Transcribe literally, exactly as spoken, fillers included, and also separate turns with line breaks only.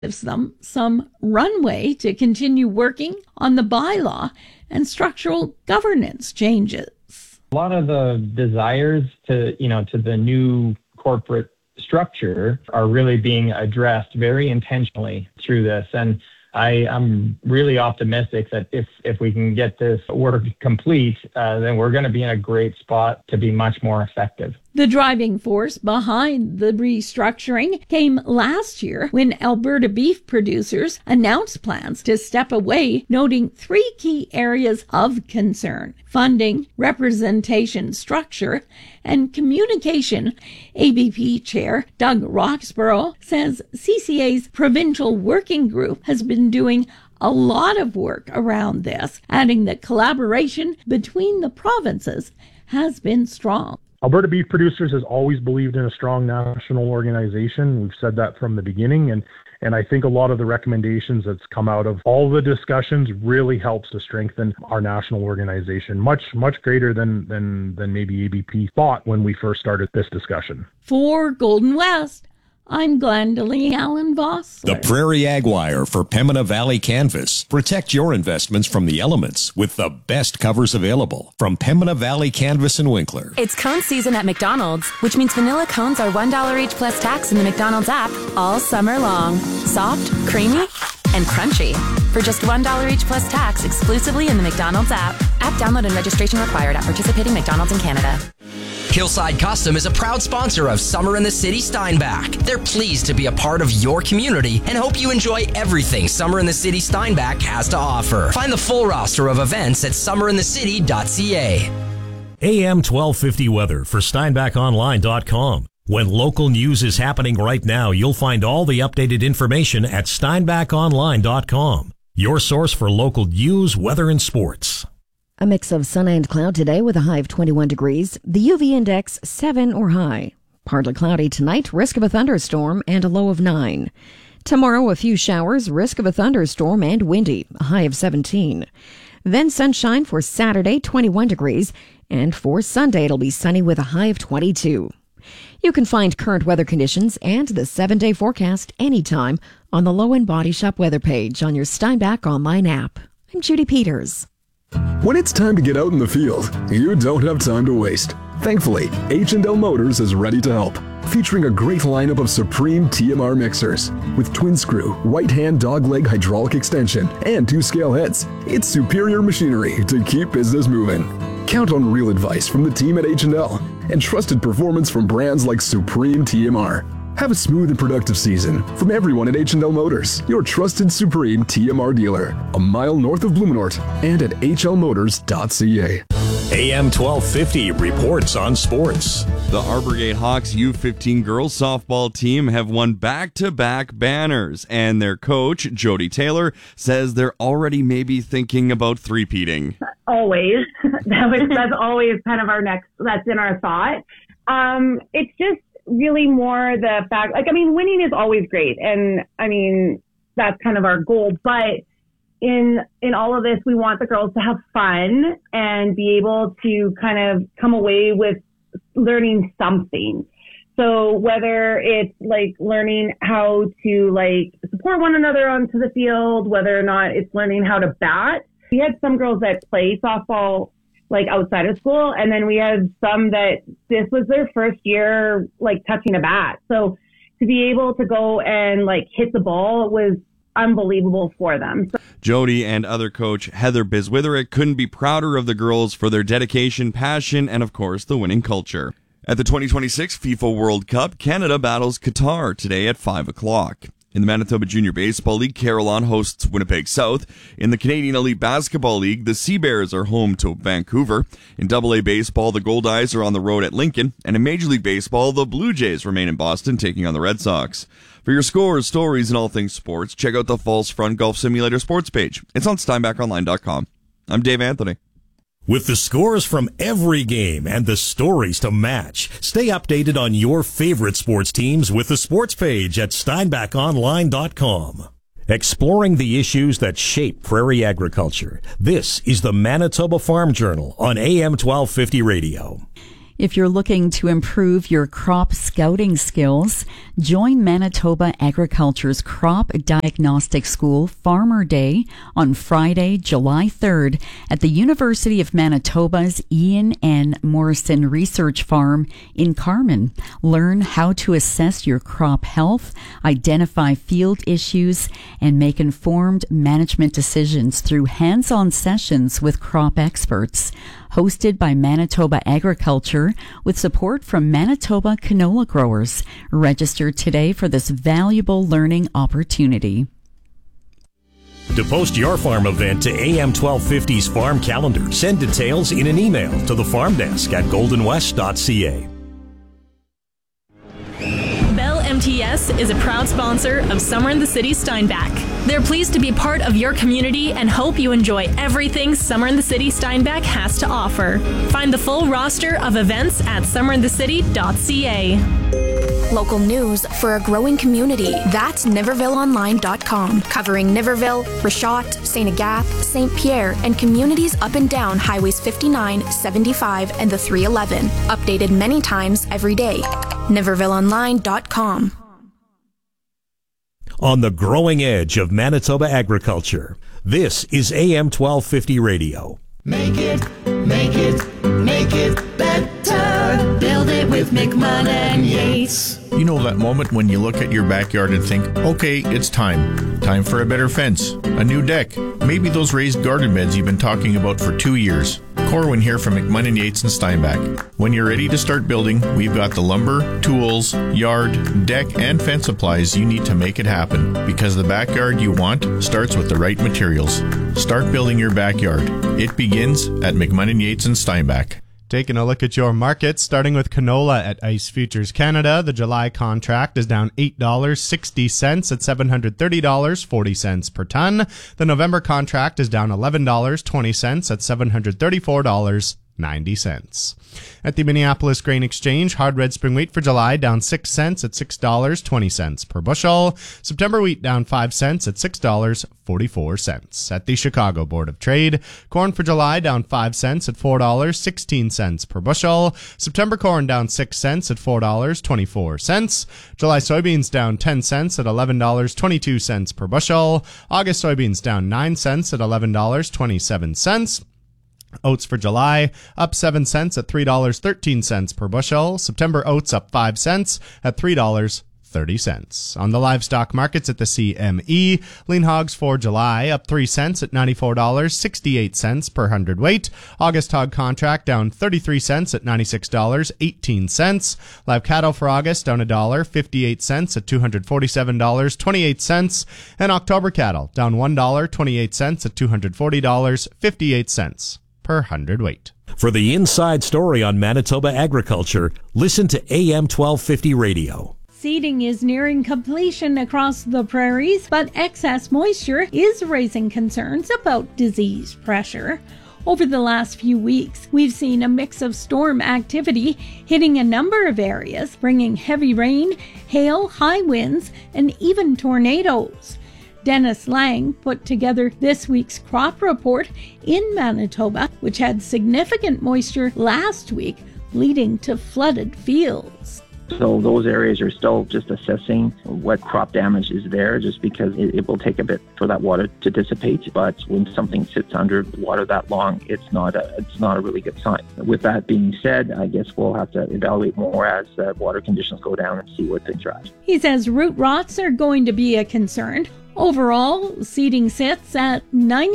gives them some runway to continue working on the bylaw and structural governance changes.
A lot of the desires to, you know, to the new corporate structure are really being addressed very intentionally through this. And I am really optimistic that if, if we can get this work complete, uh, then we're going to be in a great spot to be much more effective.
The driving force behind the restructuring came last year when Alberta beef producers announced plans to step away, noting three key areas of concern: funding, representation structure, and communication. A B P Chair Doug Roxborough says C C A's provincial working group has been doing a lot of work around this, adding that collaboration between the provinces has been strong.
Alberta Beef Producers has always believed in a strong national organization. We've said that from the beginning, and and I think a lot of the recommendations that's come out of all the discussions really helps to strengthen our national organization, much, much greater than, than, than maybe A B P thought when we first started this discussion.
For Golden West, I'm Glendalee Allen Voss.
The Prairie Ag Wire for Pembina Valley Canvas. Protect your investments from the elements with the best covers available from Pembina Valley Canvas and Winkler.
It's cone season at McDonald's, which means vanilla cones are one dollar each plus tax in the McDonald's app all summer long. Soft, creamy, and crunchy. For just one dollar each plus tax exclusively in the McDonald's app. App download and registration required at participating McDonald's in Canada.
Hillside Custom is a proud sponsor of Summer in the City Steinbach. They're pleased to be a part of your community and hope you enjoy everything Summer in the City Steinbach has to offer. Find the full roster of events at summer in the city dot c a.
A M twelve fifty weather for steinbach online dot com. When local news is happening right now, you'll find all the updated information at steinbach online dot com. Your source for local news, weather, and sports.
A mix of sun and cloud today with a high of twenty-one degrees. The U V index seven or high. Partly cloudy tonight, risk of a thunderstorm and a low of nine. Tomorrow, a few showers, risk of a thunderstorm and windy, a high of seventeen. Then sunshine for Saturday, twenty-one degrees. And for Sunday, it'll be sunny with a high of twenty-two. You can find current weather conditions and the seven-day forecast anytime on the Low End Body Shop weather page on your Steinbach online app. I'm Judy Peters.
When it's time to get out in the field, you don't have time to waste. Thankfully, H and L Motors is ready to help, featuring a great lineup of Supreme T M R mixers with twin screw, right hand dogleg hydraulic extension, and two scale heads. It's superior machinery to keep business moving. Count on real advice from the team at H and L and trusted performance from brands like Supreme T M R. Have a smooth and productive season from everyone at H and L Motors, your trusted Supreme T M R dealer, a mile north of Blumenort, and at h l motors dot c a.
A M twelve fifty reports on sports.
The Arbor Gate Hawks U fifteen girls softball team have won back-to-back banners, and their coach, Jody Taylor, says they're already maybe thinking about three-peating.
Always. that was, that's always kind of our next, that's in our thought. Um, it's just really more the fact, like, I mean, winning is always great. And I mean, that's kind of our goal, but in, in all of this, we want the girls to have fun and be able to kind of come away with learning something. So whether it's like learning how to like support one another onto the field, whether or not it's learning how to bat. We had some girls that play softball like outside of school. And then we had some that this was their first year, like touching a bat. So to be able to go and like hit the ball was unbelievable for them. So-
Jody and other coach Heather Biswitherick couldn't be prouder of the girls for their dedication, passion, and of course the winning culture. At the twenty twenty-six FIFA World Cup, Canada battles Qatar today at five o'clock. In the Manitoba Junior Baseball League, Carillon hosts Winnipeg South. In the Canadian Elite Basketball League, the Sea Bears are home to Vancouver. In Double A Baseball, the Goldeyes are on the road at Lincoln. And in Major League Baseball, the Blue Jays remain in Boston, taking on the Red Sox. For your scores, stories, and all things sports, check out the False Front Golf Simulator sports page. It's on steinbach online dot com. I'm Dave Anthony.
With the scores from every game and the stories to match, stay updated on your favorite sports teams with the sports page at steinbach online dot com. Exploring the issues that shape prairie agriculture, this is the Manitoba Farm Journal on A M twelve fifty radio.
If you're looking to improve your crop scouting skills, join Manitoba Agriculture's Crop Diagnostic School Farmer Day on Friday, July third at the University of Manitoba's Ian N. Morrison Research Farm in Carman. Learn how to assess your crop health, identify field issues, and make informed management decisions through hands-on sessions with crop experts. Hosted by Manitoba Agriculture with support from Manitoba canola growers. Register today for this valuable learning opportunity.
To post your farm event to A M twelve fifty's Farm Calendar, send details in an email to the farm desk at golden west dot c a.
Bell M T S is a proud sponsor of Summer in the City Steinbach. They're pleased to be part of your community and hope you enjoy everything Summer in the City Steinbach has to offer. Find the full roster of events at summer in the city dot c a.
Local news for a growing community. That's Niverville Online dot com, covering Niverville, Richot, Saint Agathe, Saint Pierre, and communities up and down Highways fifty-nine, seventy-five, and the three eleven. Updated many times every day. Niverville Online dot com.
On the growing edge of Manitoba agriculture, this is A M twelve fifty Radio.
Make it, make it, make it better. Build it with McMahon and Yates.
You know that moment when you look at your backyard and think, okay, it's time. Time for a better fence, a new deck, maybe those raised garden beds you've been talking about for two years. Corwin here from McMahon and Yates and Steinbach. When you're ready to start building, we've got the lumber, tools, yard, deck, and fence supplies you need to make it happen. Because the backyard you want starts with the right materials. Start building your backyard. It begins at McMahon and Yates and Steinbach.
Taking a look at your markets, starting with canola at Ice Futures Canada. The July contract is down eight dollars and sixty cents at seven hundred thirty dollars and forty cents per ton. The November contract is down eleven dollars and twenty cents at seven hundred thirty-four dollars and ninety cents. At the Minneapolis Grain Exchange, hard red spring wheat for July down six cents at six dollars and twenty cents per bushel. September wheat down five cents at six dollars and forty-four cents. At the Chicago Board of Trade, corn for July down five cents at four dollars and sixteen cents per bushel. September corn down six cents at four dollars and twenty-four cents. July soybeans down ten cents at eleven dollars and twenty-two cents per bushel. August soybeans down nine cents at eleven dollars and twenty-seven cents. Oats for July up seven cents at three dollars and thirteen cents per bushel. September oats up five cents at three dollars and thirty cents. On the livestock markets at the C M E, lean hogs for July up three cents at ninety-four dollars and sixty-eight cents per hundredweight. August hog contract down thirty-three cents at ninety-six dollars and eighteen cents. Live cattle for August down one dollar and fifty-eight cents at two hundred forty-seven dollars and twenty-eight cents. And October cattle down one dollar and twenty-eight cents at two hundred forty dollars and fifty-eight cents. Per hundredweight.
For the inside story on Manitoba agriculture, listen to A M twelve fifty Radio.
Seeding is nearing completion across the prairies, but excess moisture is raising concerns about disease pressure. Over the last few weeks, we've seen a mix of storm activity hitting a number of areas, bringing heavy rain, hail, high winds, and even tornadoes. Dennis Lang put together this week's crop report in Manitoba, which had significant moisture last week, leading to flooded fields.
So those areas are still just assessing what crop damage is there, just because it, it will take a bit for that water to dissipate. But when something sits under water that long, it's not a it's not a really good sign. With that being said, I guess we'll have to evaluate more as uh, water conditions go down and see what things are at.
He says root rots are going to be a concern. Overall, seeding sits at ninety